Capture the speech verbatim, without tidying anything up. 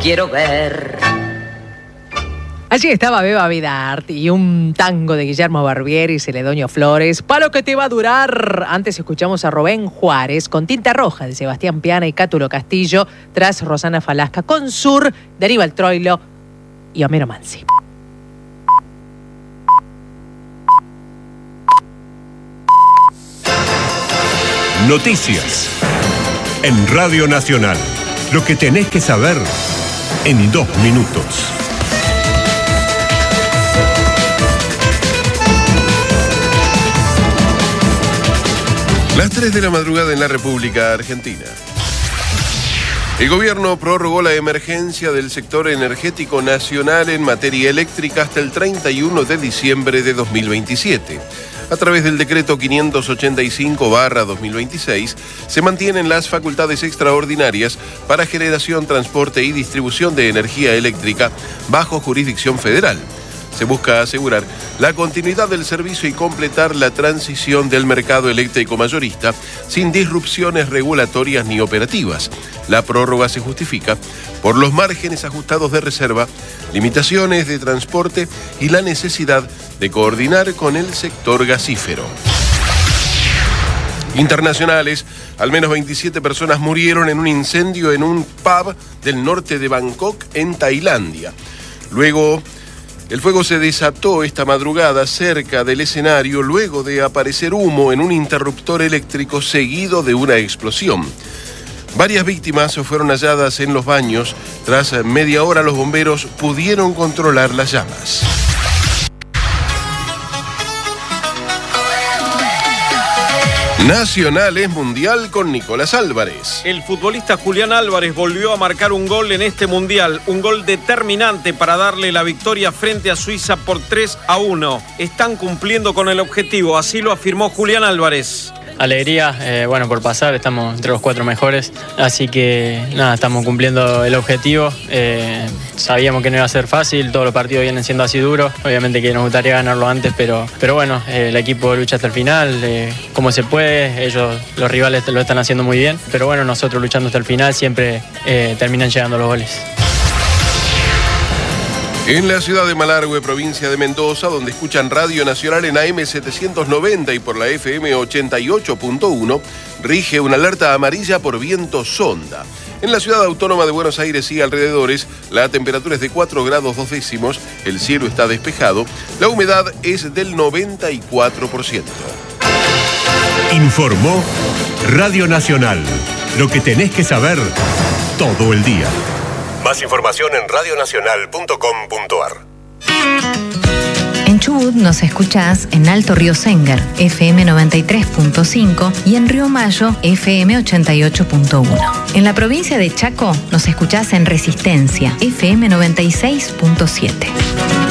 quiero ver. Allí estaba Beba Vidart y un tango de Guillermo Barbieri y Celedonio Flores. Palo que te va a durar. Antes escuchamos a Rubén Juárez con Tinta Roja de Sebastián Piana y Cátulo Castillo, tras Rosana Falasca con Sur de Aníbal Troilo y Homero Mansi. Noticias en Radio Nacional. Lo que tenés que saber en dos minutos. Las tres de la madrugada en la República Argentina. El gobierno prorrogó la emergencia del sector energético nacional en materia eléctrica hasta el treinta y uno de diciembre de dos mil veintisiete. A través del decreto quinientos ochenta y cinco barra dos mil veintiséis, se mantienen las facultades extraordinarias para generación, transporte y distribución de energía eléctrica bajo jurisdicción federal. Se busca asegurar la continuidad del servicio y completar la transición del mercado eléctrico mayorista sin disrupciones regulatorias ni operativas. La prórroga se justifica por los márgenes ajustados de reserva, limitaciones de transporte y la necesidad de coordinar con el sector gasífero. Internacionales, al menos veintisiete personas murieron en un incendio en un pub del norte de Bangkok, en Tailandia. Luego, el fuego se desató esta madrugada cerca del escenario luego de aparecer humo en un interruptor eléctrico seguido de una explosión. Varias víctimas fueron halladas en los baños. Tras media hora, los bomberos pudieron controlar las llamas. Nacional es mundial con Nicolás Álvarez. El futbolista Julián Álvarez volvió a marcar un gol en este mundial, un gol determinante para darle la victoria frente a Suiza por tres a uno. Están cumpliendo con el objetivo, así lo afirmó Julián Álvarez. Alegría, eh, bueno, por pasar, estamos entre los cuatro mejores, así que nada, estamos cumpliendo el objetivo. Eh, sabíamos que no iba a ser fácil, todos los partidos vienen siendo así duros, obviamente que nos gustaría ganarlo antes, pero, pero bueno, eh, el equipo lucha hasta el final, eh, como se puede, ellos, los rivales lo están haciendo muy bien, pero bueno, nosotros luchando hasta el final siempre eh, terminan llegando los goles. En la ciudad de Malargüe, provincia de Mendoza, donde escuchan Radio Nacional en A M setecientos noventa y por la F M ochenta y ocho punto uno, rige una alerta amarilla por viento sonda. En la ciudad autónoma de Buenos Aires y alrededores, la temperatura es de cuatro grados dos décimos, el cielo está despejado, la humedad es del noventa y cuatro por ciento. Informó Radio Nacional. Lo que tenés que saber todo el día. Más información en radionacional punto com punto ar. En Chubut nos escuchás en Alto Río Sengar, F M noventa y tres punto cinco y en Río Mayo, F M ochenta y ocho punto uno. En la provincia de Chaco nos escuchás en Resistencia, F M noventa y seis punto siete.